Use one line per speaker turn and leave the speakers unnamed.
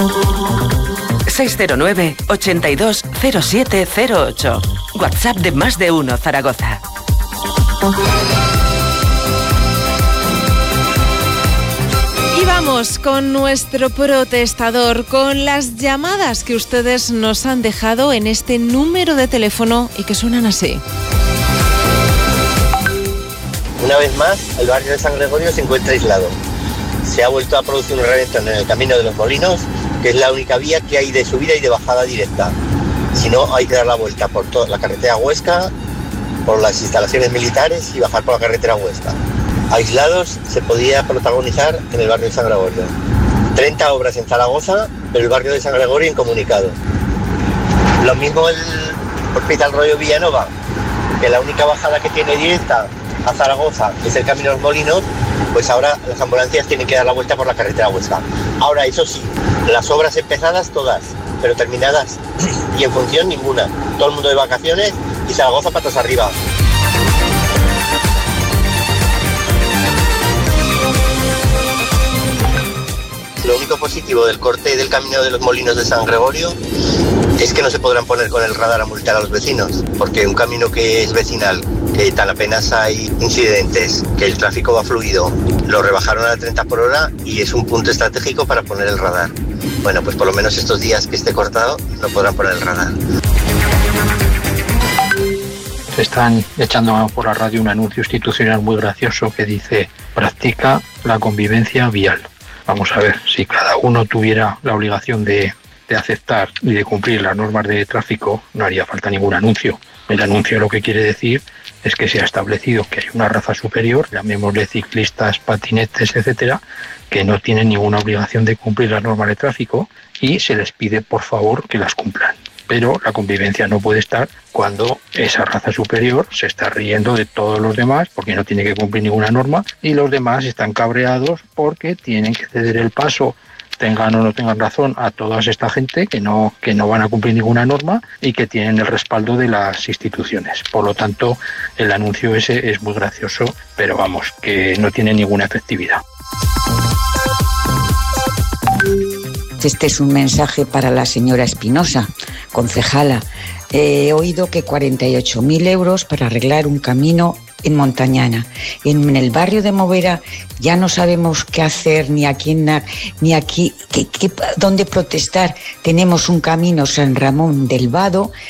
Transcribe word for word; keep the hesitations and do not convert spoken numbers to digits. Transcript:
seis cero nueve, ochenta y dos, cero siete cero ocho. WhatsApp de Más de Uno Zaragoza.
Y vamos con nuestro protestador, con las llamadas que ustedes nos han dejado en este número de teléfono y que suenan así.
Una vez más, el barrio de San Gregorio se encuentra aislado. Se ha vuelto a producir un reventón en el camino de los Molinos, que es la única vía que hay de subida y de bajada directa. Si no, hay que dar la vuelta por toda la carretera Huesca, por las instalaciones militares y bajar por la carretera Huesca. Aislados se podía protagonizar en el barrio de San Gregorio. treinta obras en Zaragoza, pero el barrio de San Gregorio incomunicado. Lo mismo el Hospital Rollo Villanova, que la única bajada que tiene directa a Zaragoza es el camino de los Molinos, pues ahora las ambulancias tienen que dar la vuelta por la carretera Huesca. Ahora, eso sí, las obras empezadas todas, pero terminadas y en función ninguna. Todo el mundo de vacaciones y Zaragoza patas arriba. Lo único positivo del corte del camino de los Molinos de San Gregorio es que no se podrán poner con el radar a multar a los vecinos, porque un camino que es vecinal, que tan apenas hay incidentes, que el tráfico va fluido, lo rebajaron a treinta por hora y es un punto estratégico para poner el radar. Bueno, pues por lo menos estos días que esté cortado no podrán poner el radar.
Están echando por la radio un anuncio institucional muy gracioso que dice: practica la convivencia vial. Vamos a ver, si cada uno tuviera la obligación de, de aceptar y de cumplir las normas de tráfico, no haría falta ningún anuncio. El anuncio lo que quiere decir es que se ha establecido que hay una raza superior, llamémosle ciclistas, patinetes, etcétera, que no tienen ninguna obligación de cumplir las normas de tráfico y se les pide por favor que las cumplan. Pero la convivencia no puede estar cuando esa raza superior se está riendo de todos los demás porque no tiene que cumplir ninguna norma y los demás están cabreados porque tienen que ceder el paso, tengan o no tengan razón, a toda esta gente que no, que no van a cumplir ninguna norma y que tienen el respaldo de las instituciones. Por lo tanto, el anuncio ese es muy gracioso, pero vamos, que no tiene ninguna efectividad.
Este es un mensaje para la señora Espinosa, concejala. He oído que cuarenta y ocho mil euros para arreglar un camino en Montañana. En el barrio de Movera ya no sabemos qué hacer, ni a quién, ni aquí, qué, qué, dónde protestar. Tenemos un camino San Ramón del Vado